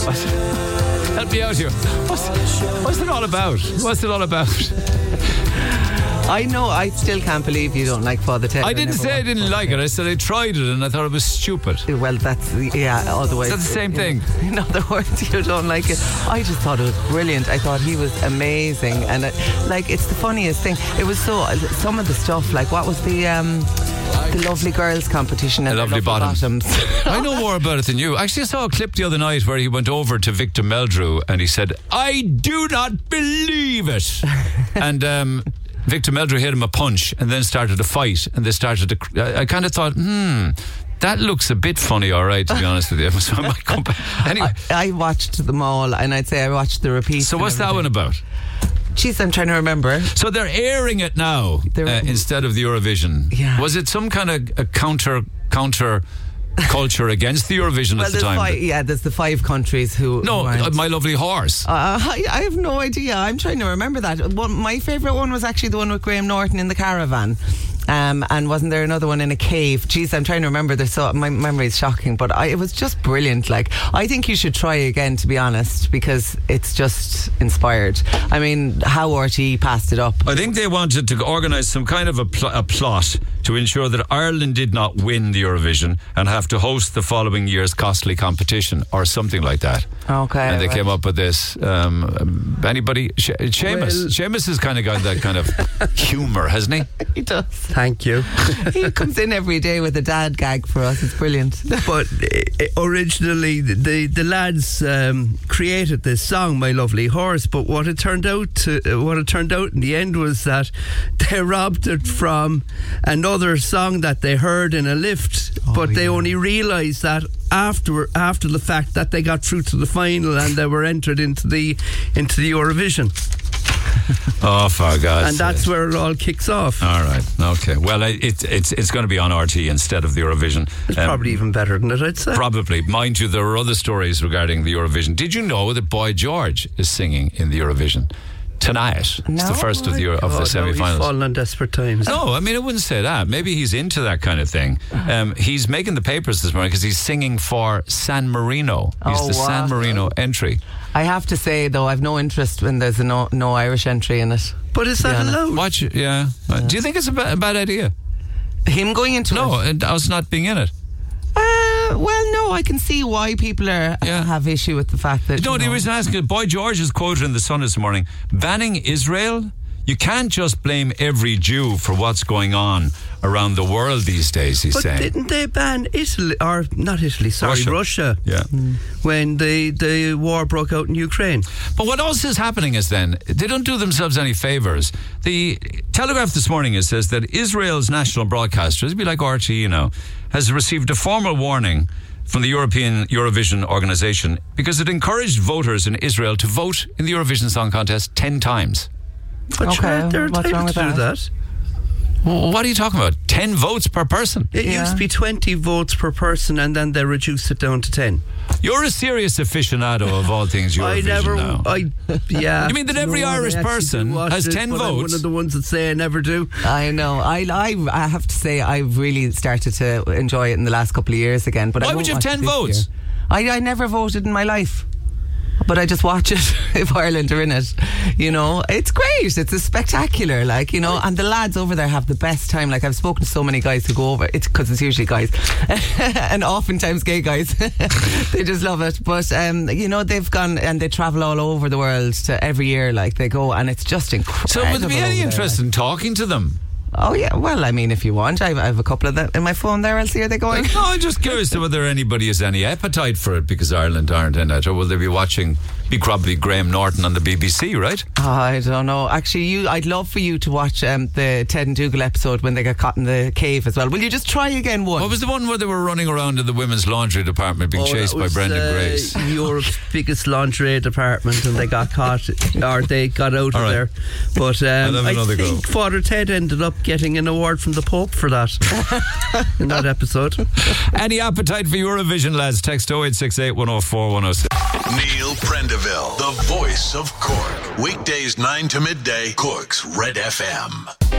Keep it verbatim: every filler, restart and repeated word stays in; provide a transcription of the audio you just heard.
Help me out here. What's, what's it all about? What's it all about? I know, I still can't believe you don't like Father Ted. I didn't say I didn't like it. I said I tried it and I thought it was stupid. Well, that's, yeah, otherwise. That's the same thing. In other words, you don't like it. I just thought it was brilliant. I thought he was amazing. And it, like, it's the funniest thing. It was so, some of the stuff, like, what was the, um, the Lovely Girls competition and the Lovely, lovely Bottoms. bottoms. I know more about it than you. Actually, I saw a clip the other night where he went over to Victor Meldrew and he said, I do not believe it. And um, Victor Meldrew hit him a punch and then started a fight. And they started to. I, I kind of thought, hmm. That looks a bit funny, all right, to be honest with you. So I might come back. Anyway. I, I watched them all, and I'd say I watched the repeats. So what's that one about? Jeez, I'm trying to remember. So they're airing it now uh, instead of the Eurovision. Yeah. Was it some kind of a counter counter culture against the Eurovision well, at the time? Five, yeah, there's the five countries who. No, who uh, My Lovely Horse. Uh, I, I have no idea. I'm trying to remember that. One, my favourite one was actually the one with Graham Norton in the caravan. Um, and wasn't there another one in a cave? Jeez, I'm trying to remember. There's so my memory is shocking, but I, it was just brilliant. Like, I think you should try again, to be honest, because it's just inspired. I mean, how R T E passed it up. I think they wanted to organise some kind of a, pl- a plot to ensure that Ireland did not win the Eurovision and have to host the following year's costly competition or something like that. Okay. And they right. came up with this. Um, anybody? She- Seamus. Well, Seamus has kind of got that kind of humour, hasn't he? He does. Thank you. He comes in every day with a dad gag for us. It's brilliant. But uh, originally, the the lads um, created this song, "My Lovely Horse." But what it turned out to, uh, what it turned out in the end was that they robbed it from another song that they heard in a lift. Oh, but they yeah. only realised that after after the fact that they got through to the final and they were entered into the into the Eurovision. Oh, for God's And that's sake. where it all kicks off. All right, okay. Well, it, it's it's going to be on R T E instead of the Eurovision. It's um, probably even better than it, I'd say. Probably. Mind you, there are other stories regarding the Eurovision. Did you know that Boy George is singing in the Eurovision tonight? No. It's the first of the Euro- of oh, the semi-finals. No, he's fallen on desperate times. No, I mean, I wouldn't say that. Maybe he's into that kind of thing. Um, he's making the papers this morning because he's singing for San Marino. He's Oh, the wow. San Marino entry. I have to say, though, I've no interest when there's a no, no Irish entry in it. But is that allowed? Watch it, yeah. yeah. Do you think it's a, ba- a bad idea? Him going into No, it? and us not being in it. Uh, well, no, I can see why people are Yeah. have issue with the fact that. No, you the know, reason I ask is Boy George is quoted in The Sun this morning, banning Israel. You can't just blame every Jew for what's going on around the world these days, he's but saying. didn't they ban Italy, or not Italy, sorry, Russia. Russia, Yeah. mm. when the, the war broke out in Ukraine? But what else is happening is then, they don't do themselves any favours. The Telegraph this morning it says that Israel's national broadcaster, it'd be like R T E, you know, has received a formal warning from the European Eurovision organisation because it encouraged voters in Israel to vote in the Eurovision Song Contest ten times. But Okay, sure, they're what's entitled wrong with to do that? that. Well, what are you talking about? Ten votes per person? It Yeah. used to be twenty votes per person, and then they reduced it down to ten. You're a serious aficionado of all things Eurovision I never, now. I yeah. You mean that every No, I Irish actually person do watch has it, ten but I'm votes? one of the ones that say I never do. I know. I, I, I have to say, I've really started to enjoy it in the last couple of years again. But Why I would won't you have watch ten it this votes? year. I, I never voted in my life. But I just watch it if Ireland are in it. You know, it's great. It's a spectacular, like, you know, and the lads over there have the best time. Like, I've spoken to so many guys who go over. It's because it's usually guys and oftentimes gay guys. They just love it. But, um, you know, they've gone and they travel all over the world to every year. Like, they go and it's just incredible. So would there be any over interest there, in talking to them? like. Oh, yeah. Well, I mean, if you want, I have, I have a couple of them in my phone there. I'll see how they're going. No, I'm just curious to whether anybody has any appetite for it because Ireland aren't in it, or will they be watching, be probably Graham Norton on the B B C, right? Oh, I don't know. Actually, you, I'd love for you to watch um, the Ted and Dougal episode when they got caught in the cave as well. Will you just try again one? What was the one where they were running around in the women's laundry department being Oh, chased that by was, Brendan uh, Grace? Europe's biggest lingerie department, and they got caught, or they got out All of right. there. But um, I'll have I another think go. Father Ted ended up getting an award from the Pope for that in that episode. Any appetite for Eurovision, lads? Text oh eight six eight, one oh four, one oh six. Neil Prendeville, the voice of Cork. Weekdays nine to midday, Cork's Red F M.